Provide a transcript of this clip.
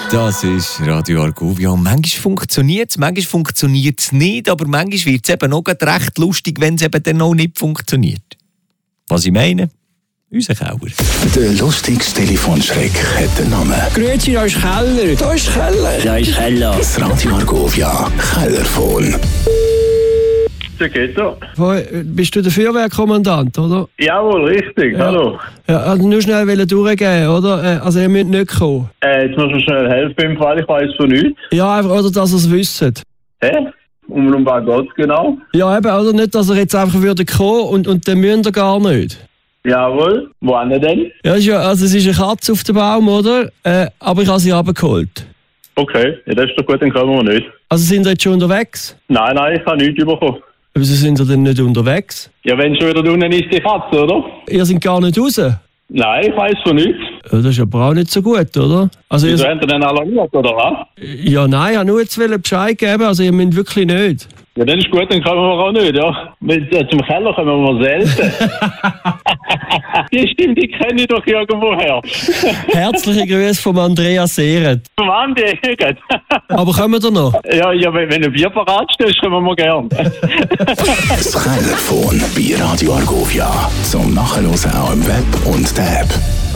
Das ist Radio Argovia. Manchmal funktioniert es nicht, aber manchmal wird es eben auch recht lustig, wenn es eben dann auch nicht funktioniert. Was ich meine? Unser Keller. Der lustigste Telefonschreck hat den Namen. Grüezi, da ist Keller. Da ist Keller. Da ist Keller. Das Radio Argovia Kellerphone. Der geht so. Bist du der Feuerwehrkommandant, oder? Jawohl, richtig. Ja. Hallo. Ja, also nur schnell durchgeben, oder? Also ihr müsst nicht kommen. Jetzt musst du schnell helfen im Fall, ich weiss von nichts. Ja, einfach, oder dass ihr es wisst. Hä? Um was geht's genau? Ja, eben, oder nicht, dass ihr jetzt einfach kommen und dann müsst ihr gar nicht. Jawohl. Wo denn? Ja, also es ist eine Katze auf dem Baum, oder? Aber ich habe sie runtergeholt. Okay, ja, das ist doch gut, dann kommen wir nicht. Also sind ihr jetzt schon unterwegs? Nein, ich habe nichts bekommen. Wieso sind ihr denn nicht unterwegs? Ja, wenn schon wieder unten ist die Katze, oder? Ihr seid gar nicht raus? Ja, Nein, ich weiss von nichts. das ist aber auch nicht so gut, oder? Also Wieso haben ihr denn alarmiert, oder was? ja, nein, ich wollte nur jetzt Bescheid geben, also ihr müsst wirklich nicht. Ja, dann ist gut, dann kommen wir auch nicht, ja. Zum Keller kommen wir selten. Die Stimme, die kenne ich doch irgendwoher. Herzliche Grüße von Andreas Seeret. Mann, die gut. Aber kommen wir noch? Ja, wenn ein Bier parat steht, kommen wir gern. Das Kellerphone bei Radio Argovia. Zum Nachhören auch im Web und der App.